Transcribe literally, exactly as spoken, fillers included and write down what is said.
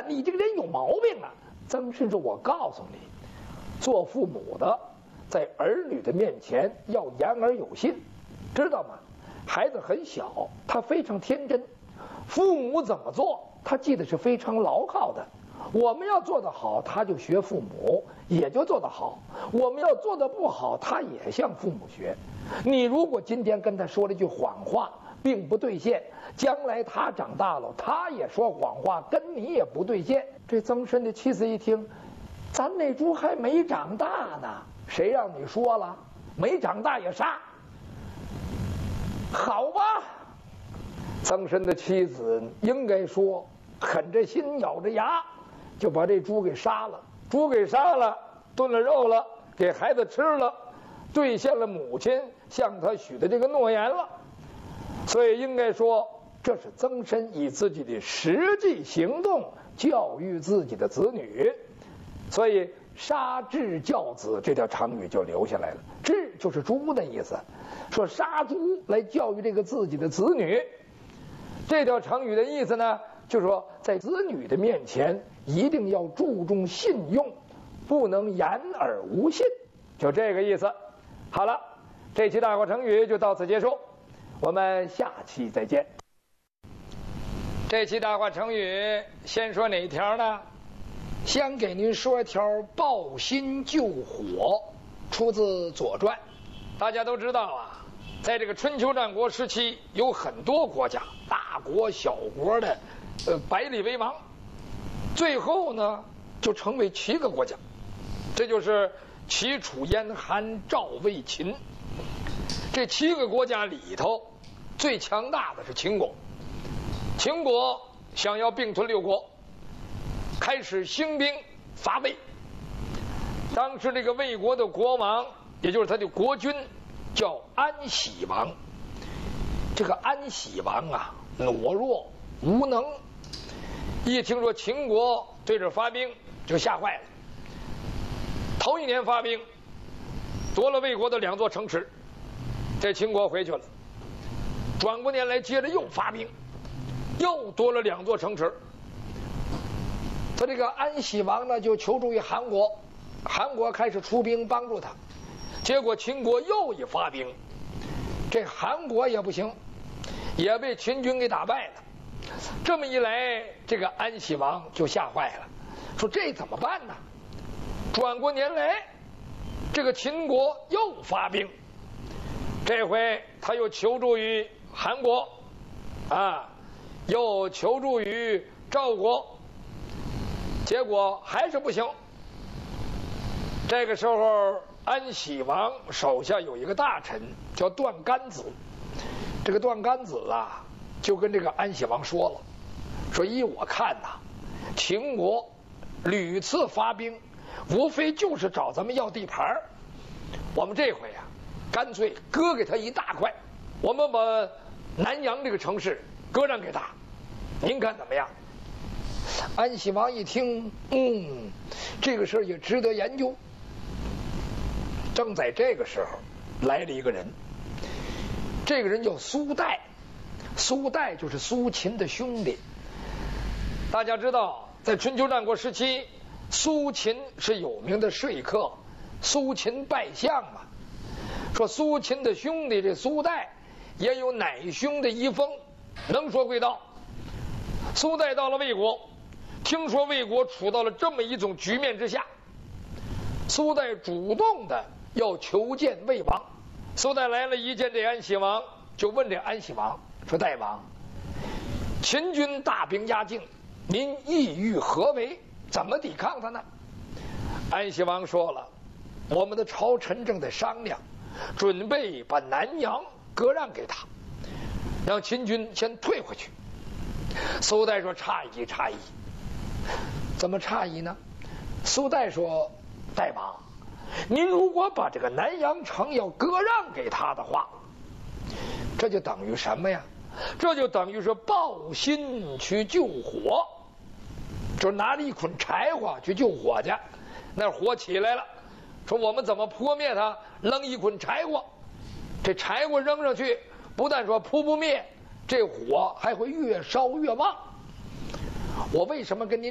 了，你这个人有毛病啊！曾参说：“我告诉你，做父母的在儿女的面前要言而有信，知道吗？孩子很小，他非常天真，父母怎么做，他记得是非常牢靠的。我们要做得好，他就学父母，也就做得好；我们要做得不好，他也向父母学。你如果今天跟他说了一句谎话，并不兑现，将来他长大了，他也说谎话，跟你也不兑现。”这曾参的妻子一听，咱那猪还没长大呢，谁让你说了？没长大也杀？好吧，曾参的妻子应该说狠着心咬着牙，就把这猪给杀了。猪给杀了，炖了肉了，给孩子吃了，兑现了母亲向他许的这个诺言了。所以应该说，这是曾参以自己的实际行动教育自己的子女。所以杀彘教子这条常语就留下来了。彘就是猪的意思，说杀猪来教育这个自己的子女。这条常语的意思呢，就是说在子女的面前一定要注重信用，不能言而无信，就这个意思。好了，这期大话成语就到此结束，我们下期再见。这期大话成语先说哪条呢？先给您说一条抱薪救火，出自《左传》。大家都知道啊，在这个春秋战国时期，有很多国家，大国小国的，呃，百里为王，最后呢，就成为七个国家，这就是齐、楚、燕、韩、赵、魏、秦。这七个国家里头，最强大的是秦国。秦国想要并吞六国，开始兴兵伐魏。当时这个魏国的国王，也就是他的国君，叫安喜王。这个安喜王啊，懦弱无能，一听说秦国对这发兵，就吓坏了。头一年发兵，夺了魏国的两座城池，这秦国回去了。转过年来，接着又发兵，又夺了两座城池。他这个安喜王呢，就求助于韩国，韩国开始出兵帮助他。结果秦国又一发兵，这韩国也不行，也被秦军给打败了。这么一来，这个安喜王就吓坏了，说这怎么办呢？转过年来，这个秦国又发兵，这回他又求助于韩国，啊，又求助于赵国，结果还是不行。这个时候，安喜王手下有一个大臣叫段干子，这个段干子啊，就跟这个安喜王说了，说依我看呐，秦国屡次发兵，无非就是找咱们要地盘，我们这回啊，干脆割给他一大块，我们把南阳这个城市割让给他，您看怎么样？安喜王一听，嗯，这个事儿也值得研究。正在这个时候，来了一个人，这个人叫苏代，苏代就是苏秦的兄弟。大家知道，在春秋战国时期，苏秦是有名的说客，苏秦拜相嘛。说苏秦的兄弟这苏代也有乃兄的遗风，能说会道。苏代到了魏国，听说魏国处到了这么一种局面之下，苏代主动的要求见魏王。苏代来了，一见这安喜王，就问这安喜王说：“大王，秦军大兵压境，您意欲何为？怎么抵抗他呢？”安喜王说了：“我们的朝臣正在商量，准备把南阳割让给他，让秦军先退回去。”苏代说：“诧异，诧异，怎么诧异呢？”苏代说：“大王，您如果把这个南阳城要割让给他的话，这就等于什么呀？这就等于是抱薪去救火，就拿了一捆柴火去救火去，那火起来了，说我们怎么扑灭它？扔一捆柴火，这柴火扔上去，不但说扑不灭，这火还会越烧越旺。我为什么跟您